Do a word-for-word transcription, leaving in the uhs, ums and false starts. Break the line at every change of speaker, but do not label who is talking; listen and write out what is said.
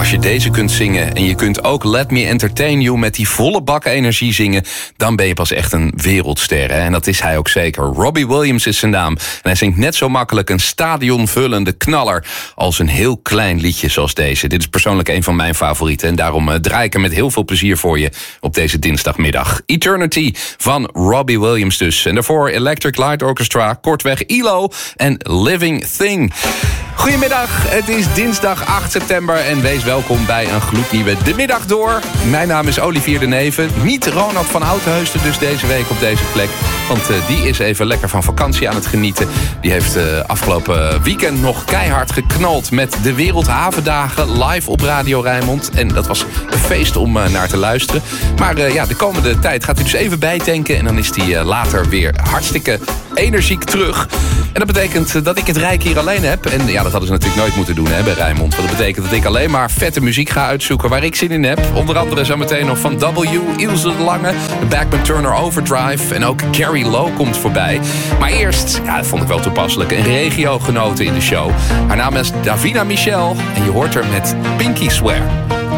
als je deze kunt zingen en je kunt ook Let Me Entertain You met die volle bak energie zingen, dan ben je pas echt een wereldster. Hè? En dat is hij ook zeker. Robbie Williams is zijn naam. En hij zingt net zo makkelijk een stadionvullende knaller als een heel klein liedje zoals deze. Dit is persoonlijk een van mijn favorieten. En daarom uh, draai ik hem met heel veel plezier voor je op deze dinsdagmiddag. Eternity van Robbie Williams dus. En daarvoor Electric Light Orchestra, kortweg E L O en Living Thing. Goedemiddag, het is dinsdag acht september en wees welkom bij een gloednieuwe De Middag Door. Mijn naam is Olivier de Neven, niet Ronald van Oudheusden dus deze week op deze plek. Want uh, die is even lekker van vakantie aan het genieten. Die heeft uh, afgelopen weekend nog keihard geknald met de Wereldhavendagen live op Radio Rijnmond. En dat was een feest om uh, naar te luisteren. Maar uh, ja, de komende tijd gaat hij dus even bijtanken en dan is hij uh, later weer hartstikke energiek terug. En dat betekent uh, dat ik het rijk hier alleen heb. En ja, dat hadden ze natuurlijk nooit moeten doen hè, bij Rijnmond. Want dat betekent dat ik alleen maar vette muziek ga uitzoeken waar ik zin in heb. Onder andere zometeen nog van W, Ilse de Lange, de Bachman Turner Overdrive en ook Carrie Lowe komt voorbij. Maar eerst, ja, dat vond ik wel toepasselijk, een regiogenote in de show. Haar naam is Davina Michel en je hoort haar met Pinky Swear.